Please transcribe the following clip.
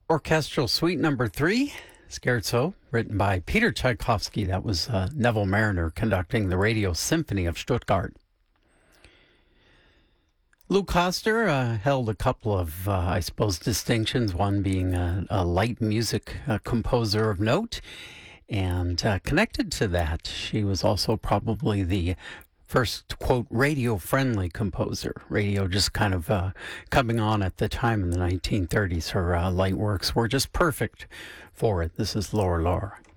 Orchestral Suite Number 3, Scherzo, written by Peter Tchaikovsky. That was Neville Mariner conducting the Radio Symphony of Stuttgart. Lou Koster held a couple of, distinctions, one being a light music composer of note. And connected to that, she was also probably the first, quote, radio-friendly composer. Radio just kind of coming on at the time in the 1930s. Her light works were just perfect for it. This is Laura Laura.